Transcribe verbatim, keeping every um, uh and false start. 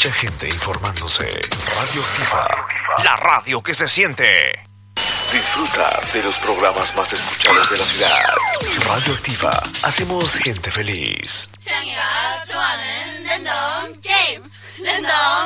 mucha gente informándose. Radioactiva, la radio que se siente. Disfruta de los programas más escuchados de la ciudad. Radioactiva, hacemos gente feliz.